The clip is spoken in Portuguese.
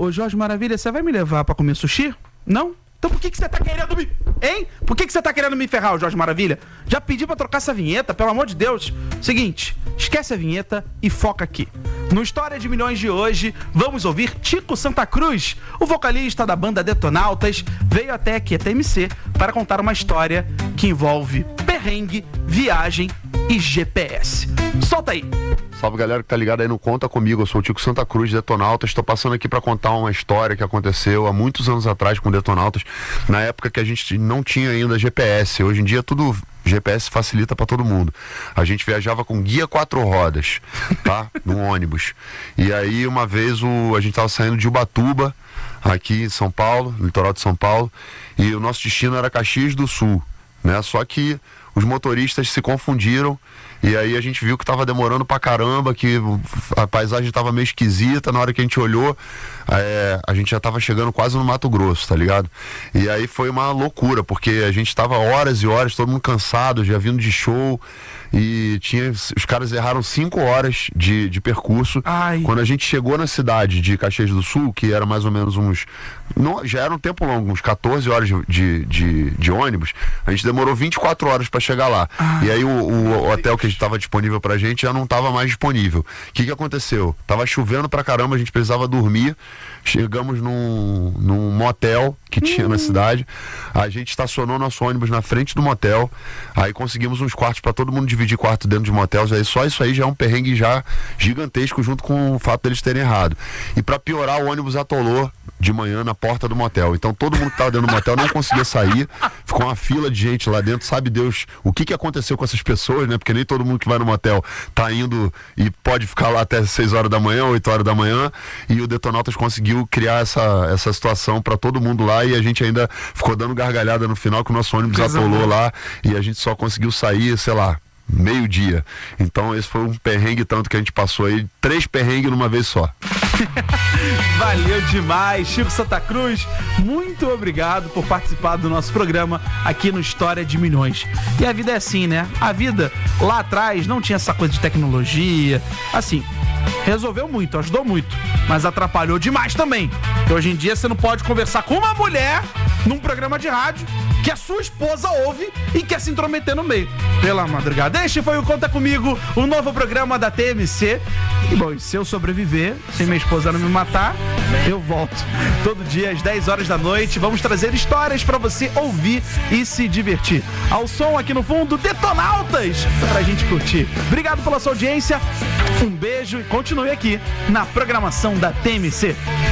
Ô Jorge Maravilha, você vai me levar pra comer sushi? Não? Então por que você tá querendo me... Hein? Por que você tá querendo me ferrar, Jorge Maravilha? Já pedi pra trocar essa vinheta, pelo amor de Deus. Seguinte, esquece a vinheta e foca aqui. No História de Milhões de hoje, vamos ouvir Tico Santa Cruz. O vocalista da banda Detonautas veio até aqui, a TMC, para contar uma história que envolve perrengue, viagem e GPS. Solta aí. Salve, galera que tá ligada aí no Conta Comigo. Eu sou o Tico Santa Cruz, Detonautas. Estou passando aqui para contar uma história que aconteceu há muitos anos atrás com Detonautas, na época que a gente não tinha ainda GPS. Hoje em dia tudo GPS facilita para todo mundo. A gente viajava com guia 4 rodas, tá? Num ônibus. E aí uma vez a gente tava saindo de Ubatuba, aqui em São Paulo, no litoral de São Paulo, e o nosso destino era Caxias do Sul, né? Só que os motoristas se confundiram. E aí a gente viu que tava demorando pra caramba, que a paisagem tava meio esquisita. Na hora que a gente olhou, a gente já tava chegando quase no Mato Grosso, tá ligado? E aí foi uma loucura, porque a gente tava horas e horas, todo mundo cansado, já vindo de show. E os caras erraram 5 horas de percurso. Ai. Quando a gente chegou na cidade de Caxias do Sul, que era mais ou menos já era um tempo longo, uns 14 horas de ônibus, a gente demorou 24 horas para chegar lá. E aí o hotel que estava disponível pra gente já não estava mais disponível. O que aconteceu? Tava chovendo pra caramba, a gente precisava dormir. Chegamos num motel que tinha na cidade. A gente estacionou nosso ônibus na frente do motel. Aí conseguimos uns quartos para todo mundo dividir quarto dentro de motéis. Aí só isso aí já é um perrengue já gigantesco, junto com o fato deles terem errado. E para piorar, o ônibus atolou de manhã na porta do motel. Então todo mundo que tava dentro do motel não conseguia sair. Ficou uma fila de gente lá dentro. Sabe Deus o que aconteceu com essas pessoas, né? Porque nem todo mundo que vai no motel tá indo e pode ficar lá até 6 horas da manhã, 8 horas da manhã. E o Detonautas conseguiu criar essa situação para todo mundo lá, e a gente ainda ficou dando gargalhada no final que o nosso ônibus atolou lá, e a gente só conseguiu sair, sei lá, meio-dia. Então esse foi um perrengue tanto que a gente passou aí, 3 perrengues numa vez só. Valeu demais, Chico Santa Cruz, muito obrigado por participar do nosso programa aqui no História de Milhões. E a vida é assim, né? A vida lá atrás não tinha essa coisa de tecnologia, assim, resolveu muito, ajudou muito, mas atrapalhou demais também. Porque hoje em dia você não pode conversar com uma mulher num programa de rádio que a sua esposa ouve e quer se intrometer no meio. Pela madrugada. Este foi o Conta Comigo, o novo programa da TMC. E bom, se eu sobreviver, se minha esposa não me matar, eu volto todo dia às 10 horas da noite. Vamos trazer histórias pra você ouvir e se divertir. Ao som aqui no fundo, Detonautas, pra gente curtir. Obrigado pela sua audiência, um beijo e continue aqui na programação da TMC.